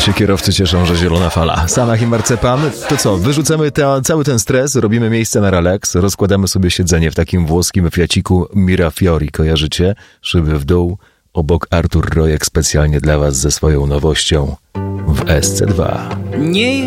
się kierowcy cieszą, że zielona fala. Sanach i marcepan. To co, wyrzucamy cały ten stres, robimy miejsce na relaks, rozkładamy sobie siedzenie w takim włoskim Fiaciku Mirafiori, kojarzycie? Szyby w dół, obok Artur Rojek specjalnie dla was ze swoją nowością w SC2. Nie